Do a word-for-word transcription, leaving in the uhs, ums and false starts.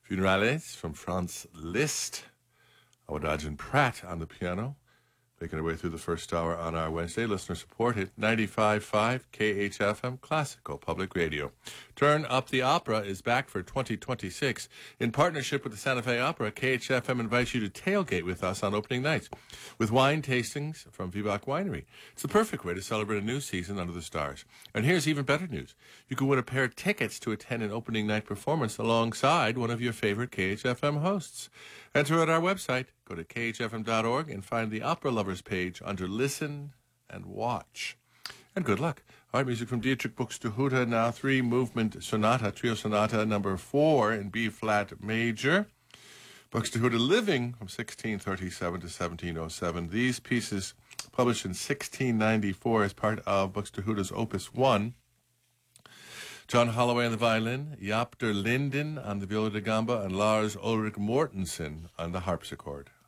Funerales from Franz Liszt. Awadadjan Pratt on the piano. Making our way through the first hour on our Wednesday. Listener supported ninety-five point five K H F M Classical Public Radio. Turn Up the Opera is back for twenty twenty-six. In partnership with the Santa Fe Opera, K H F M invites you to tailgate with us on opening nights with wine tastings from Vibach Winery. It's the perfect way to celebrate a new season under the stars. And here's even better news. You can win a pair of tickets to attend an opening night performance alongside one of your favorite K H F M hosts. Enter at our website. Go to K H F M dot org and find the Opera Lovers page under Listen and Watch. And good luck. All right, music from Dietrich Buxtehude, now three-movement sonata, trio sonata number four in B-flat major. Buxtehude living from sixteen thirty-seven to seventeen oh seven. These pieces published in sixteen ninety-four as part of Buxtehude's Opus one. John Holloway on the violin, Jaap der Linden on the viola da gamba, and Lars Ulrich Mortensen on the harpsichord.